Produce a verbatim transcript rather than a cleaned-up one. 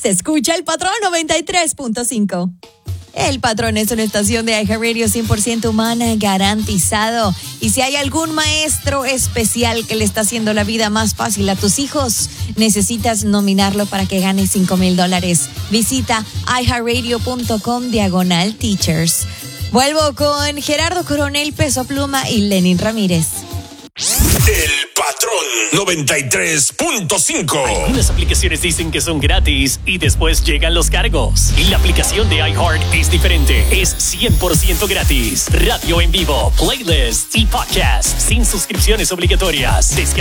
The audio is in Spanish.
Se escucha El Patrón noventa y tres punto cinco. El Patrón es una estación de iHeartRadio cien por ciento humana, garantizado. Y si hay algún maestro especial que le está haciendo la vida más fácil a tus hijos, necesitas nominarlo para que gane cinco mil dólares. Visita iHeartRadio.com diagonal teachers. Vuelvo con Gerardo Coronel, Peso Pluma y Lenin Ramírez. El Patrón noventa y tres punto cinco. Algunas aplicaciones dicen que son gratis y después llegan los cargos. Y la aplicación de iHeart es diferente. Es cien por ciento gratis. Radio en vivo, playlists y podcasts sin suscripciones obligatorias. Descarga